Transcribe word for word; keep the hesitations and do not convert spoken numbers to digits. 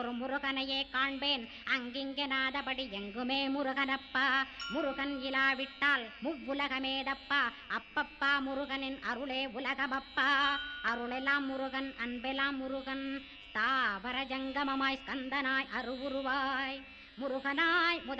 ஒரு முருகனையே காண்பேன் அங்கிங்கெனாதபடி எங்குமே முருகனப்பா. முருகன் இலாவிட்டால் முவ்வுலகமேதப்பா. அப்பப்பா முருகனின் அருளே உலகமப்பா. அருளெல்லாம் முருகன் அன்பெல்லாம் முருகன் தாவர ஜங்கமமாய் ஸ்கந்தனாய் அருவுருவாய் முருகனாய்